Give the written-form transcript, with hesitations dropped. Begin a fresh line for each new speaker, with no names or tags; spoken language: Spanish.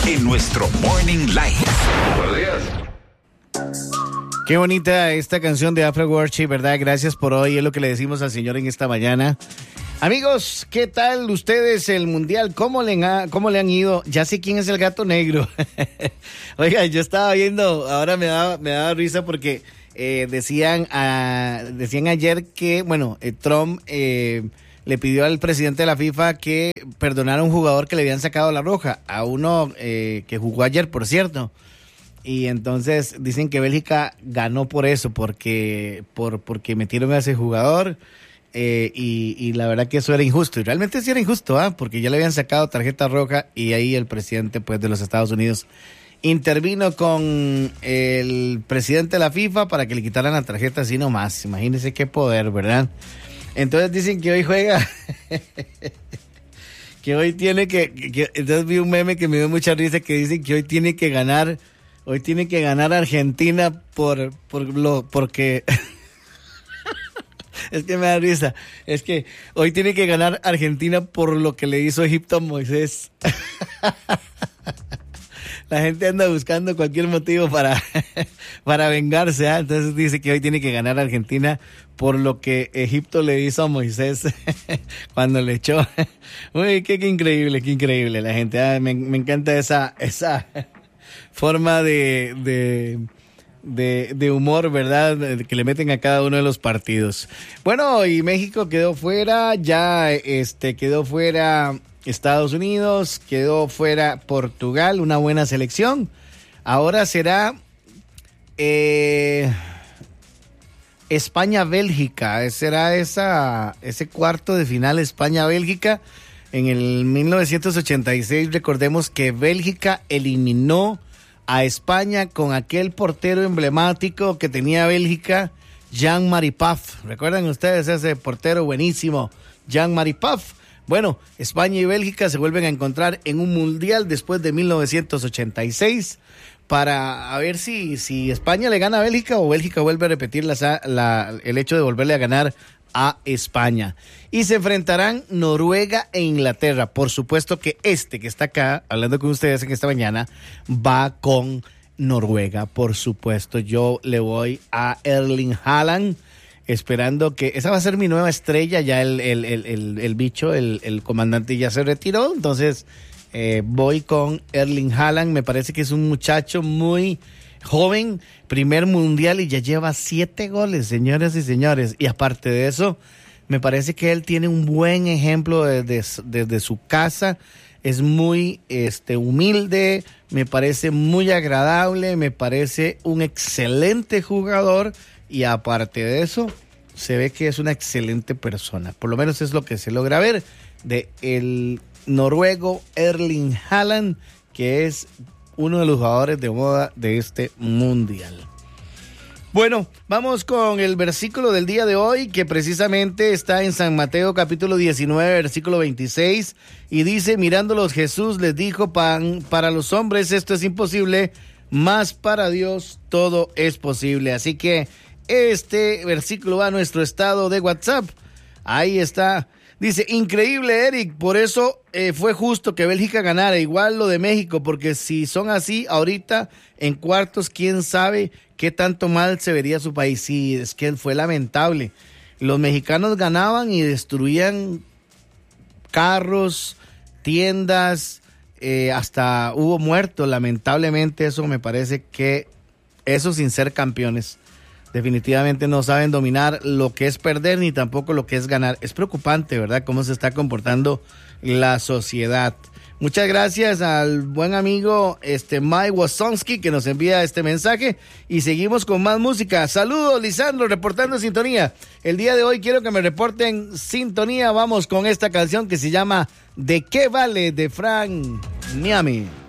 en nuestro Morning Live. Buenos días.
Qué bonita esta canción de Afro Worship, ¿verdad? Gracias por hoy, es lo que le decimos al Señor en esta mañana. Amigos, ¿qué tal ustedes el mundial? ¿Cómo le han ido? Ya sé quién es el gato negro. Oiga, yo estaba viendo, ahora me daba risa porque decían ayer que, bueno, Trump le pidió al presidente de la FIFA que perdonara a un jugador que le habían sacado la roja, a uno que jugó ayer, por cierto. Y entonces dicen que Bélgica ganó por eso, porque metieron a ese jugador. Y la verdad que eso era injusto, y realmente sí era injusto, porque ya le habían sacado tarjeta roja, y ahí el presidente pues de los Estados Unidos intervino con el presidente de la FIFA para que le quitaran la tarjeta así nomás. Imagínense qué poder, ¿verdad? Entonces dicen que hoy juega que hoy tiene que entonces vi un meme que me dio mucha risa, que dicen que hoy tiene que ganar Argentina porque es que me da risa. Es que hoy tiene que ganar Argentina por lo que le hizo Egipto a Moisés. La gente anda buscando cualquier motivo para vengarse, ¿eh? Entonces dice que hoy tiene que ganar Argentina por lo que Egipto le hizo a Moisés cuando le echó. Uy, qué increíble la gente. Me encanta esa forma de humor, ¿verdad? Que le meten a cada uno de los partidos. Bueno, y México quedó fuera, ya quedó fuera Estados Unidos, quedó fuera Portugal, una buena selección. Ahora será España-Bélgica, será ese cuarto de final España-Bélgica. En el 1986, recordemos que Bélgica eliminó a España con aquel portero emblemático que tenía Bélgica, Jean-Marie Pfaff. ¿Recuerdan ustedes ese portero buenísimo, Jean-Marie Pfaff? Bueno, España y Bélgica se vuelven a encontrar en un mundial después de 1986 para ver si España le gana a Bélgica o Bélgica vuelve a repetir el hecho de volverle a ganar a España. Y se enfrentarán Noruega e Inglaterra. Por supuesto que que está acá hablando con ustedes en esta mañana va con Noruega. Por supuesto, yo le voy a Erling Haaland, esperando que esa va a ser mi nueva estrella. Ya el bicho, el comandante ya se retiró, entonces voy con Erling Haaland. Me parece que es un muchacho muy joven, primer mundial y ya lleva 7 goles, señoras y señores. Y aparte de eso, me parece que él tiene un buen ejemplo desde su casa. Es muy humilde, me parece muy agradable, me parece un excelente jugador y aparte de eso, se ve que es una excelente persona. Por lo menos es lo que se logra ver de el noruego Erling Haaland, que es uno de los jugadores de moda de este mundial. Bueno, vamos con el versículo del día de hoy, que precisamente está en San Mateo capítulo 19, versículo 26, y dice: mirándolos Jesús les dijo, para los hombres esto es imposible, mas para Dios todo es posible. Así que este versículo va a nuestro estado de WhatsApp. Ahí está. Dice: increíble, Eric, por eso fue justo que Bélgica ganara, igual lo de México, porque si son así ahorita en cuartos, quién sabe qué tanto mal se vería su país. Sí, es que fue lamentable. Los mexicanos ganaban y destruían carros, tiendas, hasta hubo muertos, lamentablemente. Eso me parece que eso sin ser campeones. Definitivamente no saben dominar lo que es perder ni tampoco lo que es ganar. Es preocupante, ¿verdad?, cómo se está comportando la sociedad. Muchas gracias al buen amigo Mike Wasonsky, que nos envía este mensaje, y seguimos con más música. Saludos, Lisandro, reportando sintonía. El día de hoy quiero que me reporten sintonía. Vamos con esta canción que se llama ¿De qué vale?, de Frank Niami.